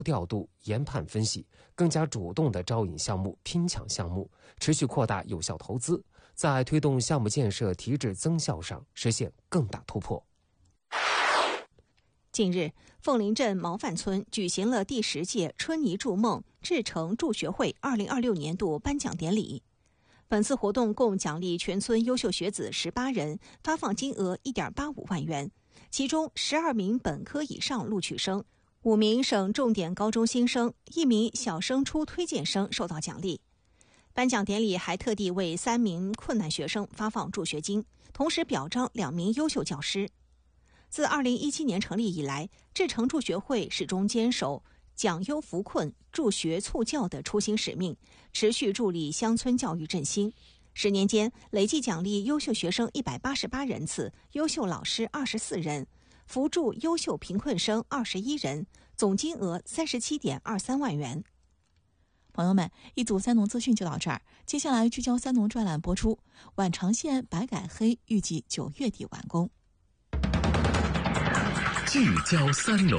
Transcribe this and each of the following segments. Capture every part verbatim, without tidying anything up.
调度、研判分析，更加主动地招引项目、拼抢项目，持续扩大有效投资，在推动项目建设提质增效上实现更大突破。 近日，凤林镇毛范村举行了第十届春泥筑梦志诚助学会二零二六年度颁奖典礼。本次活动共奖励全村优秀学子十八人，发放金额一点八五万元，其中十二名本科以上录取生、五名省重点高中新生、一名小升初推荐生受到奖励。颁奖典礼还特地为三名困难学生发放助学金，同时表彰两名优秀教师。自二零一七年成立以来，志诚助学会始终坚守奖优扶困、助学促教的初心使命，持续助力乡村教育振兴。十年间，累计奖励优秀学生一百八十八人次，优秀老师二十四人，扶助优秀贫困生二十一人，总金额三十七点二三万元。 朋友们，一组三农资讯就到这儿，接下来聚焦三农专栏播出。宛长线白改黑预计九月底完工。 聚焦三农。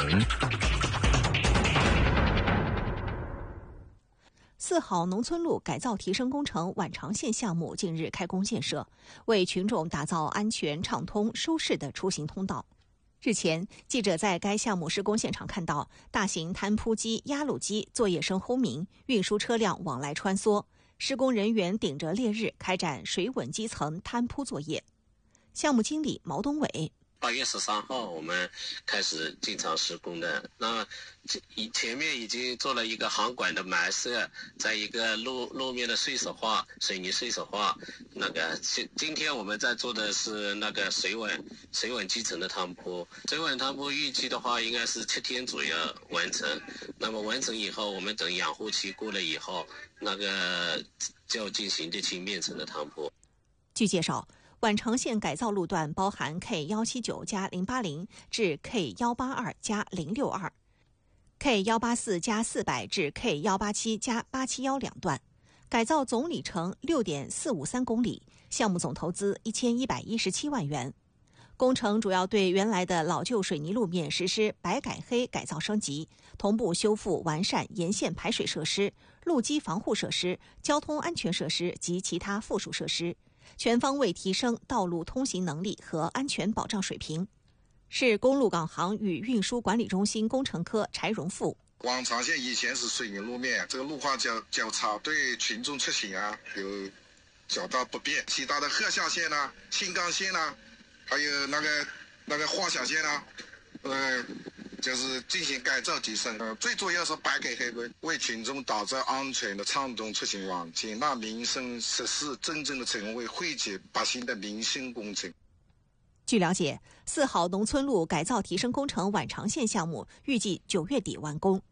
四好农村路改造提升工程宛长线项目近日开工建设，为群众打造安全、畅通、舒适的出行通道。日前，记者在该项目施工现场看到，大型摊铺机、压路机作业声轰鸣，运输车辆往来穿梭，施工人员顶着烈日开展水稳基层摊铺作业。项目经理毛东伟。 八月十三号我们开始进场施工的，那前面已经做了一个航管的埋设，在一个路路面的碎石化、水泥碎石化。那个今天我们在做的是那个水稳水稳基层的摊铺，水稳摊铺预计的话应该是七天左右完成。那么完成以后，我们等养护期过了以后，那个就进行这期面层的摊铺。 据介绍，宛长线改造路段包含 K 一七九加零八零 至 K 一八二加零六二、K 一八四加四百至 K 一八七加八七一两段，改造总里程 六点四五三公里，项目总投资一千一百一十七万元。工程主要对原来的老旧水泥路面实施白改黑改造升级，同步修复完善沿线排水设施、路基防护设施、交通安全设施及其他附属设施，全方位提升道路通行能力和安全保障水平。市公路港航与运输管理中心工程科柴荣富。 宛长线以前是水泥路面，这个路况较较差，对群众出行啊有较大不便。其他的鹤象线啊、青冈线啊，还有那个那个画想线啊，呃，就是进行改造提升。呃，最主要是白改黑为为群众打造安全的畅通出行环境，让民生设施真正的成为惠及百姓的民生工程。 据了解，四好农村路改造提升工程宛长线项目预计九月底完工。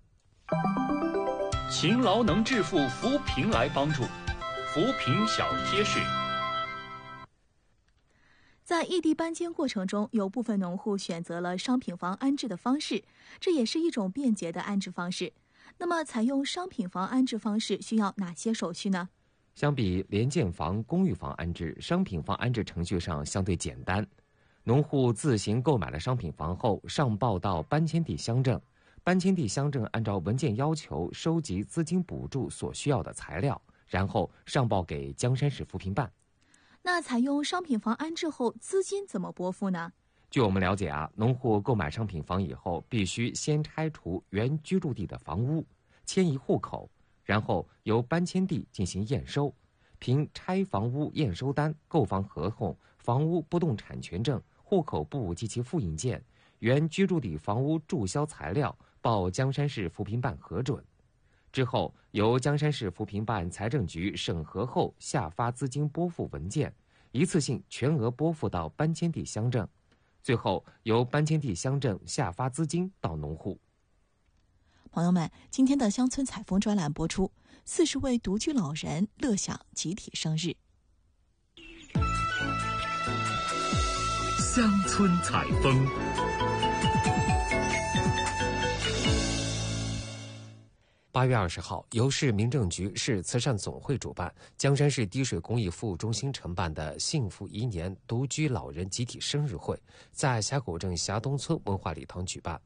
勤劳能致富，扶贫来帮助，扶贫小贴士。 在异地搬迁过程中，有部分农户选择了商品房安置的方式，这也是一种便捷的安置方式。那么，采用商品房安置方式需要哪些手续呢？ 相比联建房、公寓房安置，商品房安置程序上相对简单。农户自行购买了商品房后，上报到搬迁地乡镇，搬迁地乡镇按照文件要求收集资金补助所需要的材料，然后上报给江山市扶贫办。 那采用商品房安置后，资金怎么拨付呢？ 据我们了解啊，农户购买商品房以后，必须先拆除原居住地的房屋，迁移户口，然后由搬迁地进行验收，凭拆房屋验收单、购房合同、房屋不动产权证、户口簿及其复印件、原居住地房屋注销材料报江山市扶贫办核准。之后由江山市扶贫办财政局审核后下发资金拨付文件，一次性全额拨付到搬迁地乡镇，最后由搬迁地乡镇下发资金到农户。 朋友们，今天的乡村采风专栏播出，四十位独居老人乐享集体生日。 乡村采风。 八月二十号，由市民政局市慈善总会主办，江山市滴水公益服务中心承办的幸福宜年独居老人集体生日会，在峡口镇峡东村文化礼堂举办。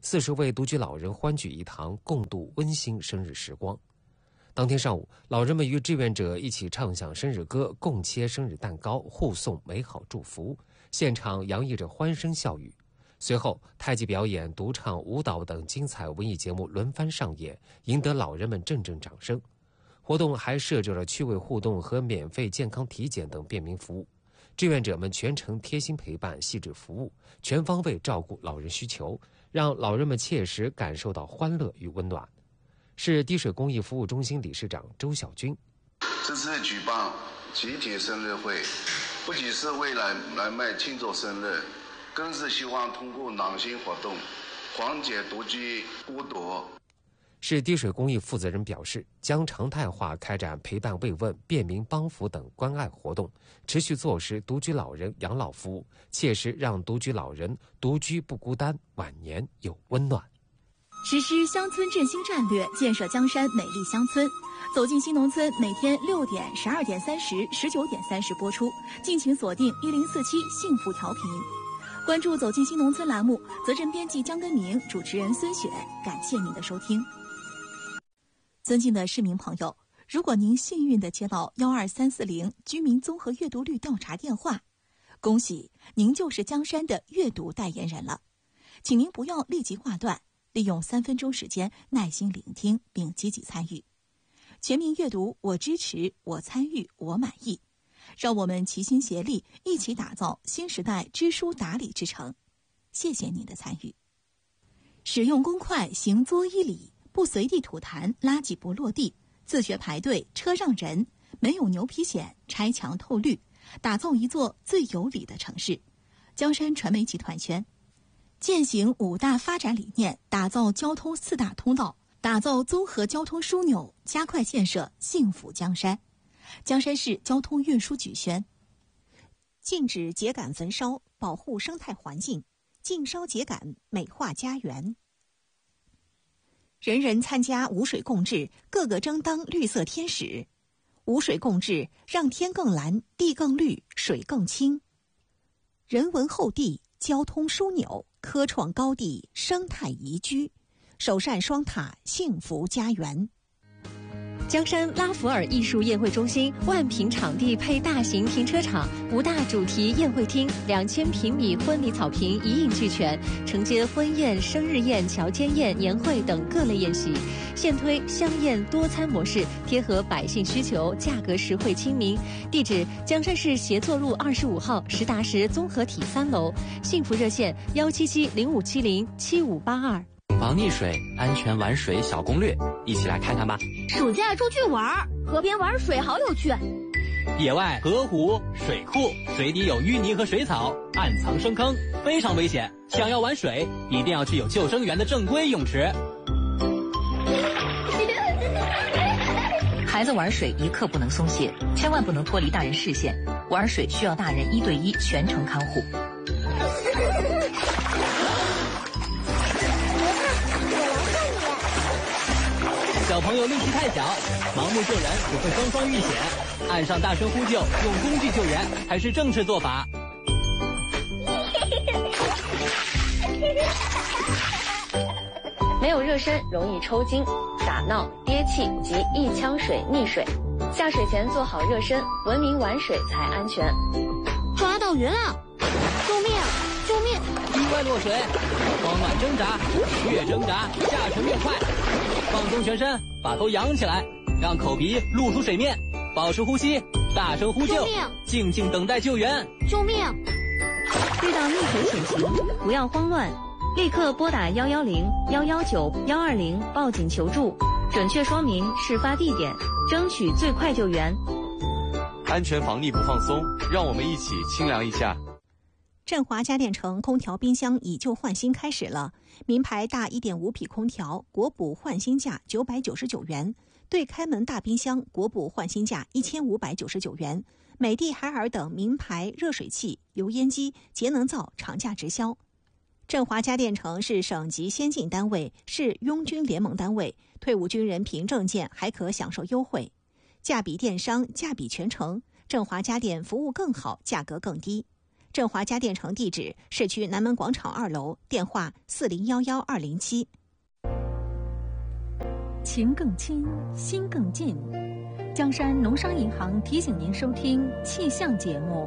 四十位独居老人欢聚一堂，共度温馨生日时光。当天上午，老人们与志愿者一起唱响生日歌，共切生日蛋糕，互送美好祝福，现场洋溢着欢声笑语。随后，太极表演、独唱、舞蹈等精彩文艺节目轮番上演，赢得老人们阵阵掌声。活动还设置了趣味互动和免费健康体检等便民服务。志愿者们全程贴心陪伴、细致服务，全方位照顾老人需求，让老人们切实感受到欢乐与温暖。市滴水公益服务中心理事长周小军： 这次举办集体生日会，不仅是为了人们庆祝生日，更是希望通过暖心活动，缓解独居孤独。 市滴水公益负责人表示，将常态化开展陪伴慰问、便民帮扶等关爱活动，持续做实独居老人养老服务，切实让独居老人独居不孤单，晚年有温暖。 实施乡村振兴战略，建设江山美丽乡村。走进新农村，每天六点、十二点三十、十九点三十播出，敬请锁定一零四七幸福调频。关注走进新农村栏目，责任编辑江根明，主持人孙雪，感谢您的收听。尊敬的市民朋友，如果您幸运地接到幺二三四零居民综合阅读率调查电话，恭喜您就是江山的阅读代言人了。请您不要立即挂断，利用三分钟时间耐心聆听并积极参与。全民阅读，我支持，我参与，我满意。让我们齐心协力，一起打造新时代知书达理之城。谢谢您的参与。使用公筷，行作一礼，不随地吐痰，垃圾不落地，自觉排队，车让人，没有牛皮癣，拆墙透绿，打造一座最有礼的城市。江山传媒集团宣践行五大发展理念，打造交通四大通道，打造综合交通枢纽，加快建设幸福江山。江山市交通运输局宣禁止秸秆焚烧，保护生态环境，禁烧秸秆，美化家园。人人参加无水共治，个个争当绿色天使。无水共治，让天更蓝，地更绿，水更清。人文厚地，交通枢纽，科创高地，生态宜居，首善双塔，幸福家园。 江山拉弗尔艺术宴会中心万平场地配大型停车场，五大主题宴会厅，两千平米婚礼草坪一应俱全，承接婚宴、生日宴、乔间宴、年会等各类宴席。现推香宴多餐模式，贴合百姓需求，价格实惠亲民。地址：江山市协作路二十五号实达实综合体三楼。幸福热线：幺七七零五七零七五八二。 防溺水、安全玩水小攻略，一起来看看吧。 暑假出去玩，河边玩水好有趣。 野外河湖、水库，水底有淤泥和水草，暗藏深坑，非常危险。想要玩水，一定要去有救生员的正规泳池。 孩子玩水一刻不能松懈，千万不能脱离大人视线。玩水需要大人一对一全程看护。 小朋友力气太小，盲目救人只会双双遇险。岸上大声呼救，用工具救援才是正确做法。 没有热身容易抽筋、打闹、憋气及一腔水溺水。下水前做好热身，文明玩水才安全。 抓到鱼了！救命！救命！ 意外落水，慌乱挣扎，越挣扎下沉越快。放松全身，把头扬起来，让口鼻露出水面，保持呼吸，大声呼救，静静等待救援。 救命！ 遇到溺水险情，不要慌乱，立刻拨打幺幺零、幺幺九、幺二零报警求助，准确说明事发地点，争取最快救援。 安全防溺不放松，让我们一起清凉一下。 振华家电城空调冰箱以旧换新开始了，名牌大 一点五 匹空调国补换新价九百九十九元，对开门大冰箱国补换新价一千五百九十九元，美的海尔等名牌热水器、油烟机、节能灶厂价直销。振华家电城是省级先进单位，是拥军联盟单位，退伍军人凭证件还可享受优惠，价比电商，价比全城。振华家电服务更好，价格更低。 振华家电城地址：市区南门广场二楼，电话四零幺幺二零七。 情更亲，心更近。江山农商银行提醒您收听气象节目。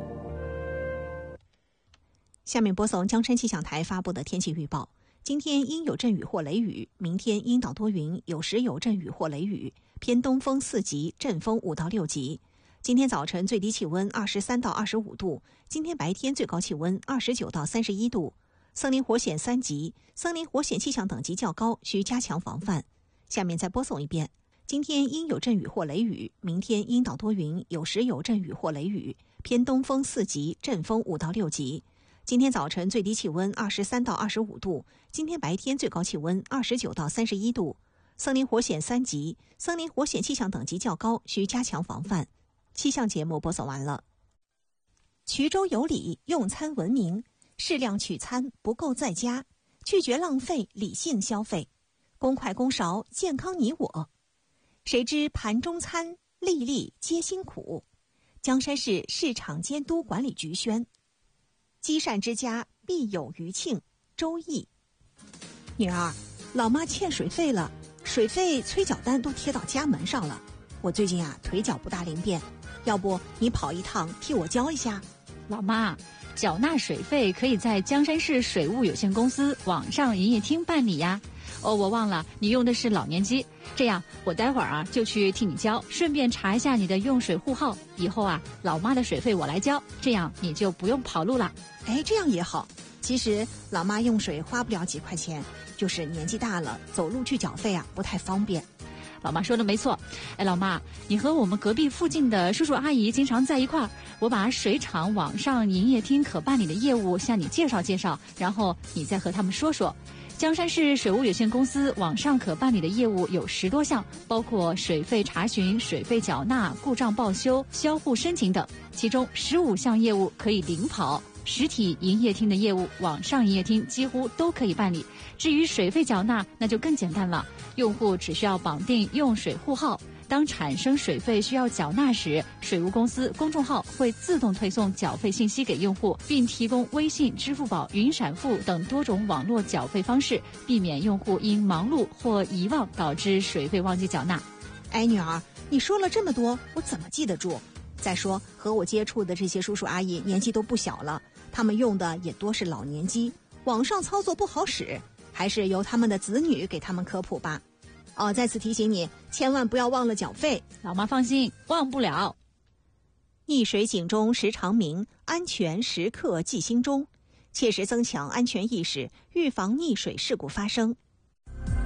下面播送江山气象台发布的天气预报。今天阴有阵雨或雷雨，明天阴到多云，有时有阵雨或雷雨，偏东风四级，阵风五到六级。今天早晨最低气温二十三到二十五度，今天白天最高气温二十九到三十一度。森林火险三级，森林火险气象等级较高，需加强防范。下面再播送一遍。今天阴有阵雨或雷雨，明天阴到多云，有时有阵雨或雷雨，偏东风四级，阵风五到六级。今天早晨最低气温二十三到二十五度，今天白天最高气温二十九到三十一度。森林火险三级，森林火险气象等级较高，需加强防范。气象节目播送完了。衢州有礼，用餐文明，适量取餐，不够在家，拒绝浪费，理性消费，公筷公勺，健康你我。谁知盘中餐，粒粒皆辛苦。江山市市场监督管理局宣。积善之家必有余庆。周易。女儿，老妈欠水费了，水费催缴单都贴到家门上了。我最近啊腿脚不大灵便，要不你跑一趟替我交一下？ 老妈，缴纳水费可以在江山市水务有限公司网上营业厅办理呀。哦，我忘了，你用的是老年机。这样，我待会儿啊就去替你交，顺便查一下你的用水户号。以后啊，老妈的水费我来交，这样你就不用跑路了。 哎，这样也好。其实老妈用水花不了几块钱，就是年纪大了，走路去缴费啊不太方便。 老妈说的没错。哎，老妈，你和我们隔壁附近的叔叔阿姨经常在一块儿，我把水厂网上营业厅可办理的业务向你介绍介绍，然后你再和他们说说。江山市水务有限公司网上可办理的业务有十多项，包括水费查询、水费缴纳、故障报修、销户申请等，其中十五项业务可以零跑。实体营业厅的业务，网上营业厅几乎都可以办理。至于水费缴纳，那就更简单了，用户只需要绑定用水户号。当产生水费需要缴纳时，水务公司公众号会自动推送缴费信息给用户，并提供微信、支付宝、云闪付等多种网络缴费方式，避免用户因忙碌或遗忘导致水费忘记缴纳。 哎，女儿，你说了这么多，我怎么记得住？再说和我接触的这些叔叔阿姨年纪都不小了，他们用的也多是老年机，网上操作不好使，还是由他们的子女给他们科普吧。哦，再次提醒你，千万不要忘了缴费。 老妈放心，忘不了。 溺水警钟时常鸣，安全时刻记心中，切实增强安全意识，预防溺水事故发生。